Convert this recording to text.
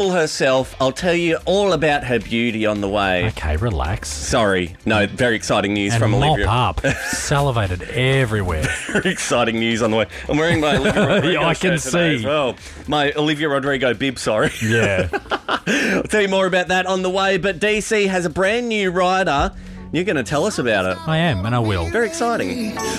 herself. I'll tell you all about her beauty on the way. Okay, relax. Sorry. No, very exciting news And from mop Olivia. up. Salivated everywhere. Very exciting news on the way. I'm wearing my Olivia Rodrigo I can shirt today see. as well. My Olivia Rodrigo bib, sorry. Yeah. I'll tell you more about that on the way, but DC has a brand new rider. You're going to tell us about it. I am, and I will. Very exciting.